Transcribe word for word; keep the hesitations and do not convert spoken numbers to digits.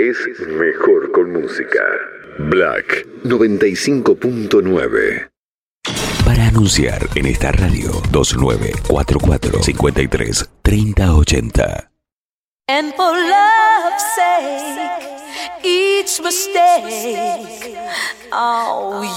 es mejor con música. Black noventa y cinco punto nueve. Para anunciar en esta radio, dos nueve cuatro cuatro, cinco tres, tres cero ocho cero. And for love's sake, each mistake, oh,